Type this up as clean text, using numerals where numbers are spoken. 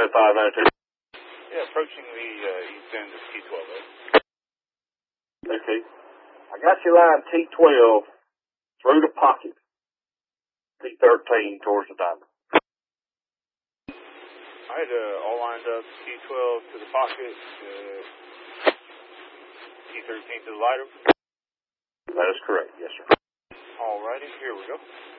592. Yeah, approaching the east end of T12. Okay. I got your line T12 through the pocket. T13 towards the diamond. All right, all lined up. T12 to the pocket. T13 to the lighter. That is correct, yes, sir. All righty, here we go.